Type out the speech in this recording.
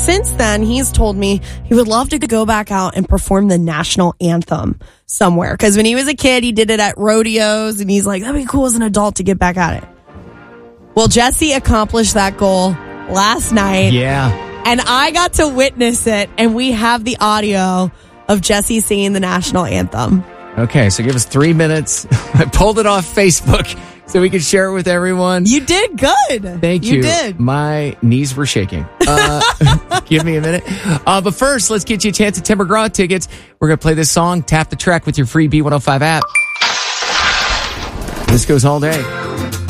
since then, he's told me he would love to go back out and perform the national anthem somewhere. Because when he was a kid, he did it at rodeos, and he's like, that'd be cool as an adult to get back at it. Well, Jesse accomplished that goal last night. Yeah. And I got to witness it, and we have the audio of Jesse singing the national anthem. Okay, so give us 3 minutes. I pulled it off Facebook so we could share it with everyone. You did good. Thank you. You did. My knees were shaking. Give me a minute. But first, let's get you a chance at Tim McGraw tickets. We're going to play this song, Tap the Track, with your free B105 app. This goes all day.